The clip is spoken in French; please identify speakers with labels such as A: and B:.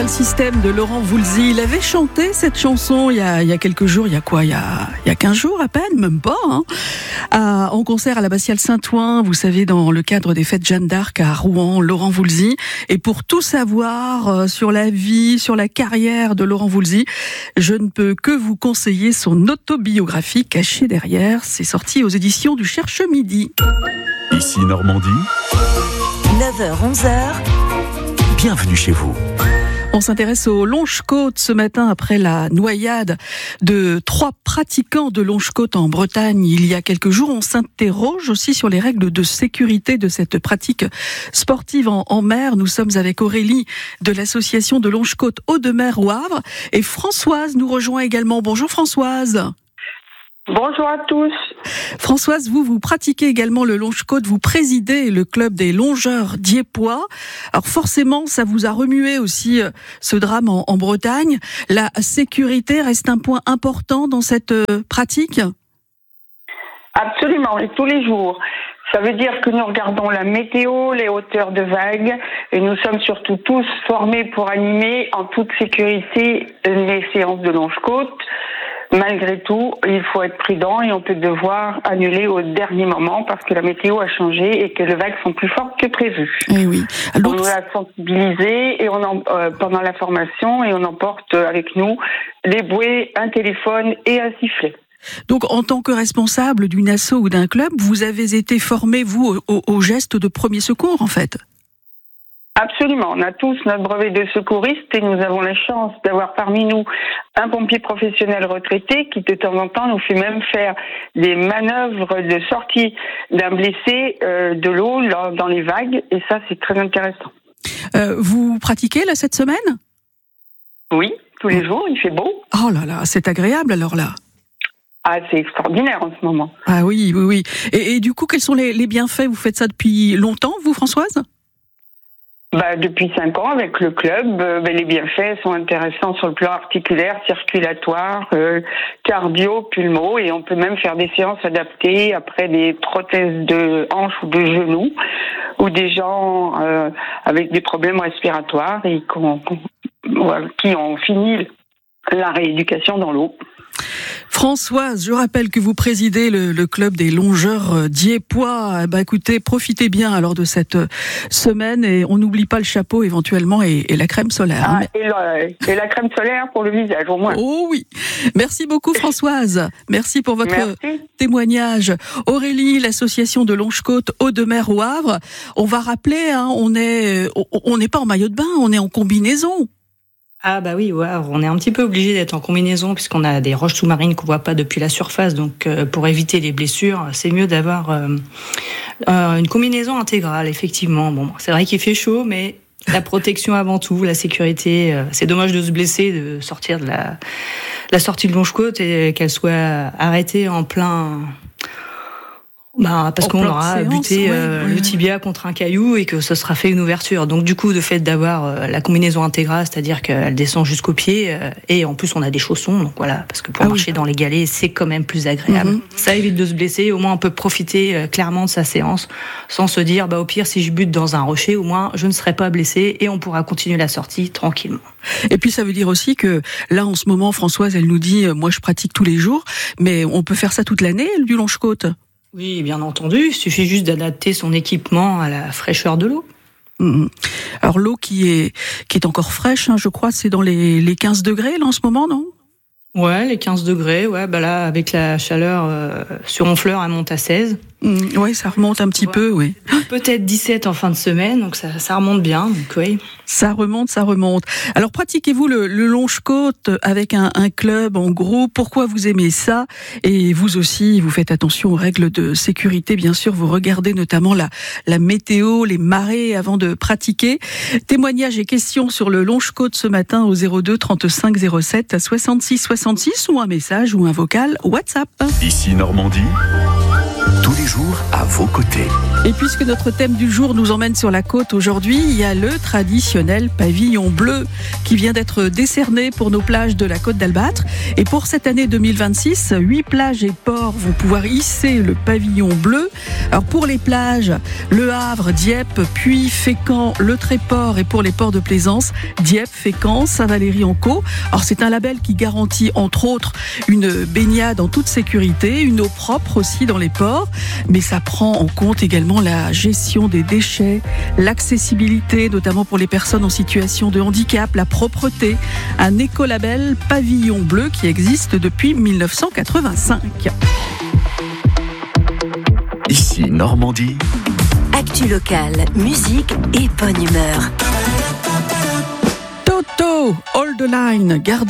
A: Le système de Laurent Voulzy, il avait chanté cette chanson il y a quelques jours, il y a 15 jours à peine, même pas, en concert à l'Abbatiale Saint-Ouen, vous savez, dans le cadre des fêtes Jeanne d'Arc à Rouen, Laurent Voulzy. Et pour tout savoir sur la vie, sur la carrière de Laurent Voulzy, je ne peux que vous conseiller son autobiographie cachée derrière. C'est sorti aux éditions du Cherche Midi.
B: Ici Normandie.
C: 9h-11h.
B: Bienvenue chez vous.
A: On s'intéresse aux Longe-Côtes ce matin après la noyade de 3 pratiquants de Longe-Côtes en Bretagne il y a quelques jours. On s'interroge aussi sur les règles de sécurité de cette pratique sportive en mer. Nous sommes avec Aurélie de l'association de Longe-Côtes Eau-de-Mer au Havre et Françoise nous rejoint également. Bonjour Françoise.
D: Bonjour à tous.
A: Françoise, vous pratiquez également le Longe-Côtes, vous présidez le club des longeurs diepois. Alors forcément, ça vous a remué aussi ce drame en Bretagne. La sécurité reste un point important dans cette pratique ?
D: Absolument, et tous les jours. Ça veut dire que nous regardons la météo, les hauteurs de vagues, et nous sommes surtout tous formés pour animer en toute sécurité les séances de Longe-Côtes. Malgré tout, il faut être prudent et on peut devoir annuler au dernier moment parce que la météo a changé et que les vagues sont plus fortes que prévu.
A: Eh oui. Alors,
D: on nous a sensibilisé et pendant la formation et on emporte avec nous des bouées, un téléphone et un sifflet.
A: Donc, en tant que responsable d'une asso ou d'un club, vous avez été formé, vous, au geste de premier secours, en fait ?
D: Absolument. On a tous notre brevet de secouriste et nous avons la chance d'avoir parmi nous un pompier professionnel retraité qui, de temps en temps, nous fait même faire des manœuvres de sortie d'un blessé de l'eau dans les vagues. Et ça, c'est très intéressant.
A: Vous pratiquez, là, cette semaine ?
D: Oui, tous les jours. Il fait beau.
A: Oh là là, c'est agréable, alors là.
D: Ah, c'est extraordinaire en ce moment.
A: Ah oui. Et du coup, quels sont les bienfaits ? Vous faites ça depuis longtemps, vous, Françoise ?
D: Depuis 5 ans avec le club, les bienfaits sont intéressants sur le plan articulaire, circulatoire, cardio, pulmo, et on peut même faire des séances adaptées après des prothèses de hanches ou de genoux, ou des gens avec des problèmes respiratoires et qui ont fini la rééducation dans l'eau.
A: Françoise, je rappelle que vous présidez le club des longeurs diepois. Écoutez, profitez bien alors de cette semaine et on n'oublie pas le chapeau éventuellement et la crème solaire.
D: Et la crème solaire pour le visage au moins.
A: Oh oui. Merci beaucoup Françoise. Merci pour votre témoignage. Aurélie, l'association de Longe-Côtes Eau-de-Mer au Havre. On va rappeler, on n'est pas en maillot de bain, on est en combinaison.
E: Ah bah oui, ouais, on est un petit peu obligé d'être en combinaison puisqu'on a des roches sous-marines qu'on voit pas depuis la surface. Donc pour éviter les blessures, c'est mieux d'avoir une combinaison intégrale, effectivement. Bon, c'est vrai qu'il fait chaud, mais la protection avant tout, la sécurité. C'est dommage de se blesser, de sortir de la sortie de Longe-Côtes et qu'elle soit arrêtée en plein... parce qu'on aura buté le tibia contre un caillou et que ce sera fait une ouverture. Donc du coup, le fait d'avoir la combinaison intégrale, c'est-à-dire qu'elle descend jusqu'aux pieds, et en plus on a des chaussons, donc voilà, parce que pour marcher dans les galets, c'est quand même plus agréable. Ça évite de se blesser, au moins on peut profiter clairement de sa séance, sans se dire, au pire, si je bute dans un rocher, au moins je ne serai pas blessé et on pourra continuer la sortie tranquillement.
A: Et puis ça veut dire aussi que là, en ce moment, Françoise, elle nous dit, moi je pratique tous les jours, mais on peut faire ça toute l'année, du Longe-Côtes ?
E: Oui, bien entendu. Il suffit juste d'adapter son équipement à la fraîcheur de l'eau.
A: Alors l'eau qui est encore fraîche, je crois, c'est dans les 15 degrés là en ce moment, non ?
E: Ouais, les 15 degrés. Ouais, là avec la chaleur sur Honfleur, elle monte à 16.
A: Oui, ça remonte un petit peu, oui.
E: Peut-être 17 en fin de semaine, donc ça remonte bien, donc oui.
A: Ça remonte. Alors, pratiquez-vous le Longe-Côtes avec un club en groupe ? Pourquoi vous aimez ça ? Et vous aussi, vous faites attention aux règles de sécurité, bien sûr. Vous regardez notamment la météo, les marées avant de pratiquer. Témoignages et questions sur le Longe-Côtes ce matin au 02 35 07 66 66 ou un message ou un vocal WhatsApp.
B: Ici Normandie. tous les jours à vos côtés.
A: Et puisque notre thème du jour nous emmène sur la côte aujourd'hui, il y a le traditionnel pavillon bleu qui vient d'être décerné pour nos plages de la côte d'Albâtre. Et pour cette année 2026, 8 plages et ports vont pouvoir hisser le pavillon bleu. Alors pour les plages, Le Havre, Dieppe, Puy, Fécamp, Le Tréport, et pour les ports de plaisance, Dieppe, Fécamp, Saint-Valery-en-Caux. Alors c'est un label qui garantit entre autres une baignade en toute sécurité, une eau propre aussi dans les ports, mais ça prend en compte également la gestion des déchets, l'accessibilité, notamment pour les personnes en situation de handicap, la propreté. Un écolabel pavillon bleu qui existe depuis 1985.
B: Ici Normandie.
C: Actu locale, musique et bonne humeur.
A: Toto, Hold the Line, garde